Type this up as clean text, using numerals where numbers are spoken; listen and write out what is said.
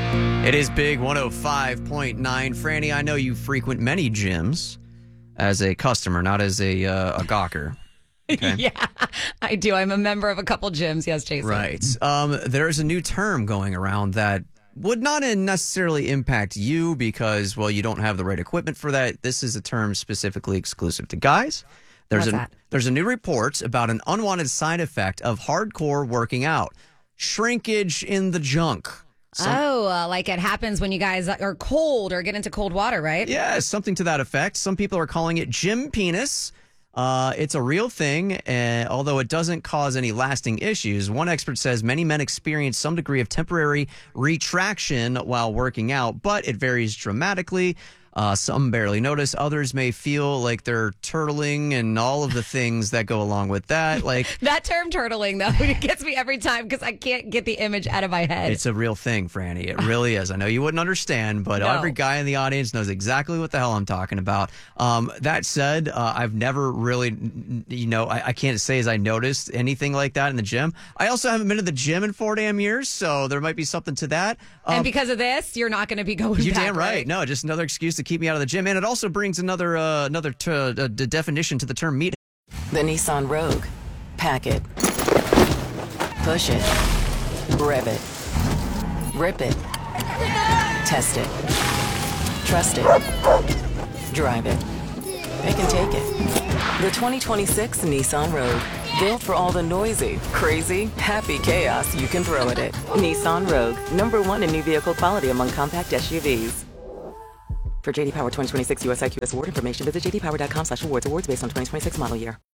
It is Big 105.9. Franny, I know you frequent many gyms as a customer, not as a gawker. Okay. Yeah, I do. I'm a member of a couple gyms. Yes, Jason. Right. There's a new term going around that would not necessarily impact you because, well, you don't have the right equipment for that. This is a term specifically exclusive to guys. There's a new report about an unwanted side effect of hardcore working out. Shrinkage in the junk. Like it happens when you guys are cold or get into cold water, right? Yeah, something to that effect. Some people are calling it gym penis. It's a real thing, although it doesn't cause any lasting issues. One expert says many men experience some degree of temporary retraction while working out, but it varies dramatically. Some barely notice. Others may feel like they're turtling and all of the things that go along with that. Like that term turtling, though, it gets me every time because I can't get the image out of my head. It's a real thing, Franny. It really is. I know you wouldn't understand, but every guy in the audience knows exactly what the hell I'm talking about. That said, I've never really, I can't say as I noticed anything like that in the gym. I also haven't been to the gym in 4 damn years, so there might be something to that. And because of this, you're not going to be going back. You're damn right. No, just another excuse to keep me out of the gym. And it also brings another definition to the term meat. The Nissan Rogue. Pack it. Push it. Rev it. Rip it. Test it. Trust it. Drive it. They can take it. The 2026 Nissan Rogue. Built for all the noisy, crazy, happy chaos you can throw at it. Nissan Rogue. #1 in new vehicle quality among compact SUVs. For JD Power 2026 US IQS award information, visit jdpower.com/awards. Awards based on 2026 model year.